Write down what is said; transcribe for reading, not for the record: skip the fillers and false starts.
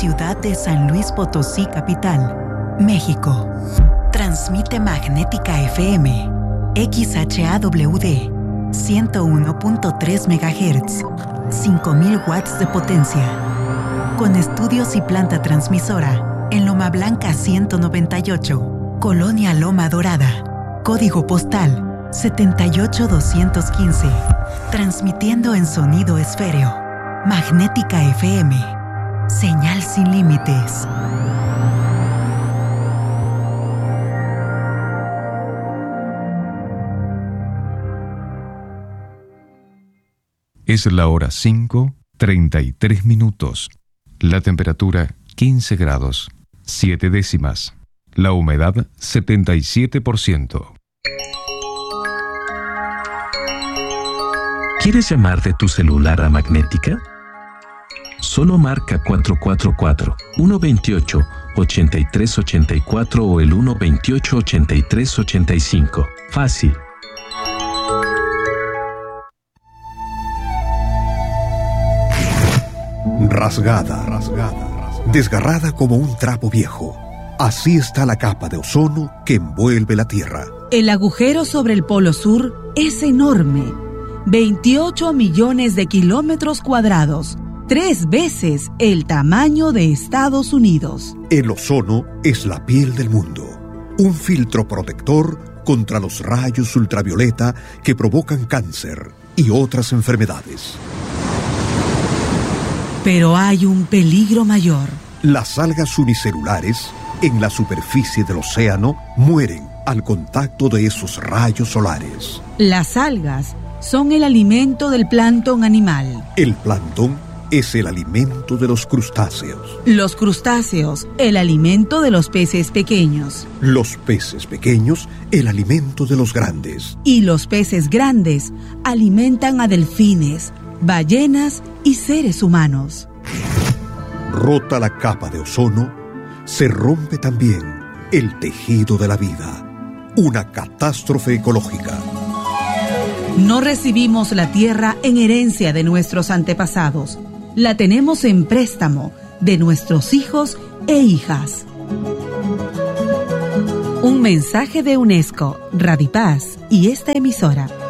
ciudad de San Luis Potosí, capital, México. Transmite Magnética FM, XHAWD, 101.3 MHz, 5000 watts de potencia. Con estudios y planta transmisora en Loma Blanca 198, Colonia Loma Dorada. Código postal 78215. Transmitiendo en sonido esféreo. Magnética FM. Señal sin límites. Es la hora 5:33. La temperatura 15 grados, 7 décimas. La humedad 77%. ¿Quieres llamar de tu celular a Magnética? Solo marca 444-128-8384 o el 128-8385. Fácil. Rasgada, desgarrada como un trapo viejo. Así está la capa de ozono que envuelve la Tierra. El agujero sobre el Polo Sur es enorme. 28 millones de kilómetros cuadrados. 3 veces el tamaño de Estados Unidos. El ozono es la piel del mundo. Un filtro protector contra los rayos ultravioleta que provocan cáncer y otras enfermedades. Pero hay un peligro mayor. Las algas unicelulares en la superficie del océano mueren al contacto de esos rayos solares. Las algas son el alimento del plancton animal. El plancton es el alimento de los crustáceos. Los crustáceos, el alimento de los peces pequeños. Los peces pequeños, el alimento de los grandes. Y los peces grandes alimentan a delfines, ballenas y seres humanos. Rota la capa de ozono, se rompe también el tejido de la vida. Una catástrofe ecológica. No recibimos la tierra en herencia de nuestros antepasados. La tenemos en préstamo de nuestros hijos e hijas. Un mensaje de UNESCO, Radipaz y esta emisora.